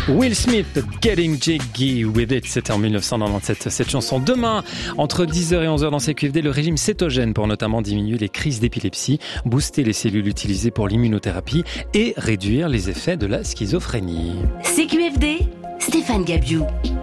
Will Smith, Getting Jiggy With It, c'était en 1997 cette chanson. Demain, entre 10h et 11h dans CQFD, le régime cétogène pour notamment diminuer les crises d'épilepsie, booster les cellules utilisées pour l'immunothérapie et réduire les effets de la schizophrénie. CQFD, Stéphane Gabiou.